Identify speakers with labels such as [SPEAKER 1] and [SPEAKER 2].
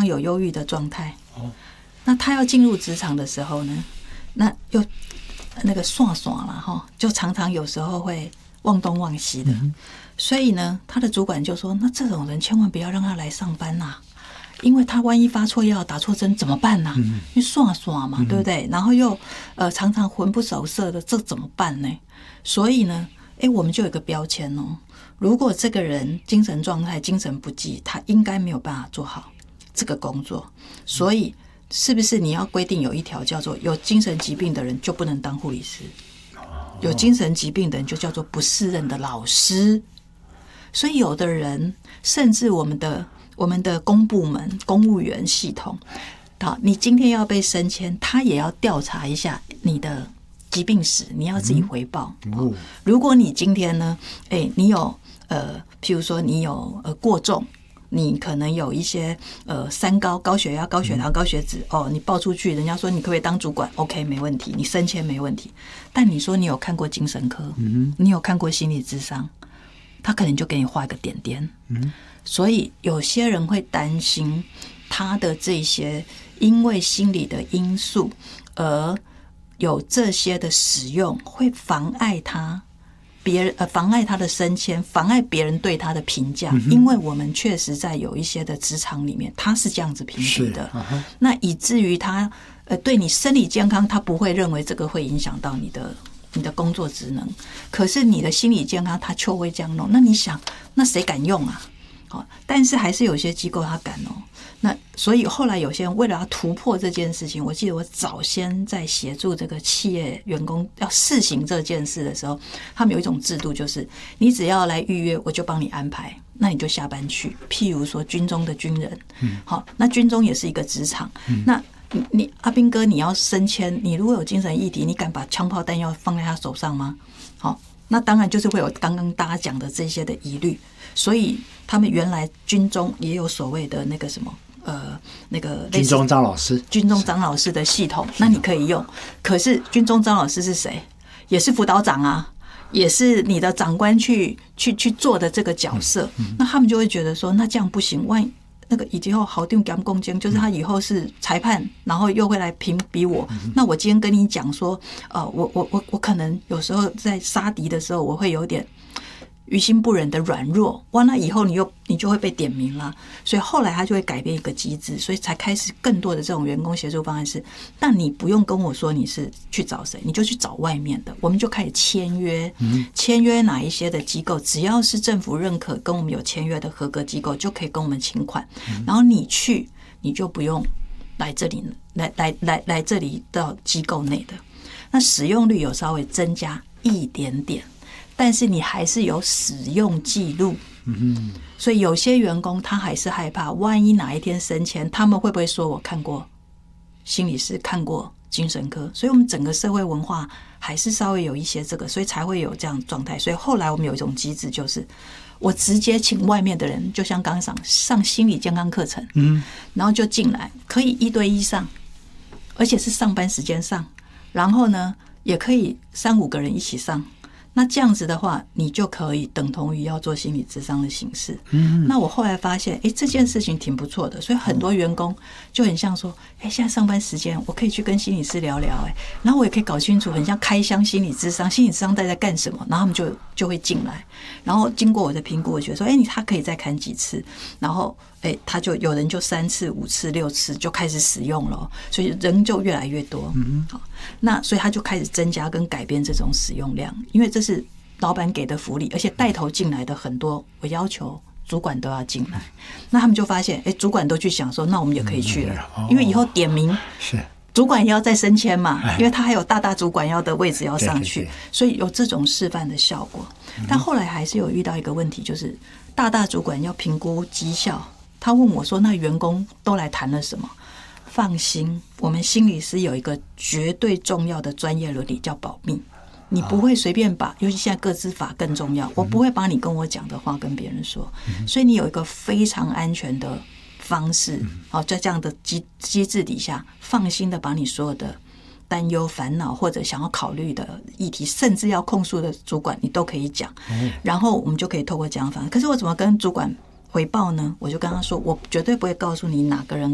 [SPEAKER 1] 有忧郁的状态。那他要进入职场的时候呢，那又那个耍啦就常常有时候会忘东忘西的。所以呢，他的主管就说：“那这种人千万不要让他来上班呐，因为他万一发错药、打错针怎么办呐？因为耍嘛，对不对？然后又常常魂不守舍的，这怎么办呢？所以呢，我们就有个标签哦。如果这个人精神状态、精神不济，他应该没有办法做好这个工作。所以，是不是你要规定有一条叫做有精神疾病的人就不能当护理师？有精神疾病的人就叫做不适任的老师。所以，有的人甚至我们的公部门、公务员系统，好，你今天要被升迁，他也要调查一下你的疾病史，你要自己回报。如果你今天呢，你有譬如说你有过重，你可能有一些三高，高血压、高血糖、高血脂你报出去，人家说你可不可以当主管 ？OK， 没问题，你升迁没问题。但你说你有看过精神科，你有看过心理咨商，他可能就给你画一个点点。所以有些人会担心他的这些因为心理的因素而有这些的使用，会妨碍他妨碍他的升迁，妨碍别人对他的评价。因为我们确实在有一些的职场里面，他是这样子评估的，那以至于他对你生理健康，他不会认为这个会影响到你的工作职能，可是你的心理健康他就会这样弄。那你想，那谁敢用啊？但是还是有些机构他敢哦。那所以后来有些人为了要突破这件事情，我记得我早先在协助这个企业员工要试行这件事的时候，他们有一种制度，就是你只要来预约，我就帮你安排，那你就下班去。譬如说军中的军人，好，那军中也是一个职场，那你阿兵哥，你要升迁，你如果有精神议题，你敢把枪炮弹药放在他手上吗？好，那当然就是会有刚刚大家讲的这些的疑虑。所以他们原来军中也有所谓的那个什么那个
[SPEAKER 2] 军中张老师
[SPEAKER 1] 的系统，那你可以用。可是军中张老师是谁？也是辅导长啊，也是你的长官去做的这个角色。那他们就会觉得说，那这样不行，万一那个以后好定干共监，就是他以后是裁判，然后又会来评比我。那我今天跟你讲说，我可能有时候在杀敌的时候，我会有点于心不忍的软弱，哇，那以后你就会被点名了。所以后来他就会改变一个机制，所以才开始更多的这种员工协助方案是，但你不用跟我说你是去找谁，你就去找外面的，我们就开始签约，签约哪一些的机构，只要是政府认可跟我们有签约的合格机构，就可以跟我们请款，然后你去，你就不用来这里来这里到机构内的，那使用率有稍微增加一点点。但是你还是有使用记录，所以有些员工他还是害怕，万一哪一天升迁，他们会不会说我看过心理师，看过精神科？所以我们整个社会文化还是稍微有一些这个，所以才会有这样的状态。所以后来我们有一种机制，就是我直接请外面的人，就像刚上心理健康课程，然后就进来，可以1对1上，而且是上班时间上，然后呢也可以3-5个人一起上。那这样子的话，你就可以等同于要做心理咨商的形式。那我后来发现，这件事情挺不错的，所以很多员工就很像说，现在上班时间我可以去跟心理师聊聊，然后我也可以搞清楚，很像开箱心理咨商，心理咨商在干什么，然后他们就会进来，然后经过我的评估，我觉得说，他可以再看几次，然后他就有人就3次、5次、6次就开始使用了，所以人就越来越多。好，那所以他就开始增加跟改变这种使用量，因为这是老板给的福利，而且带头进来的很多，我要求主管都要进来。那他们就发现，主管都去想说，那我们也可以去了，因为以后点名是主管也要再升迁嘛，因为他还有大主管要的位置要上去，所以有这种示范的效果。但后来还是有遇到一个问题，就是大主管要评估绩效。他问我说：“那员工都来谈了什么？”放心，我们心理师有一个绝对重要的专业伦理，叫保密。你不会随便把，尤其现在个资法更重要，我不会把你跟我讲的话跟别人说。所以你有一个非常安全的方式，在这样的机制底下，放心的把你所有的担忧、烦恼或者想要考虑的议题，甚至要控诉的主管，你都可以讲。然后我们就可以透过这样方式。可是我怎么跟主管回报呢？我就跟他说，我绝对不会告诉你哪个人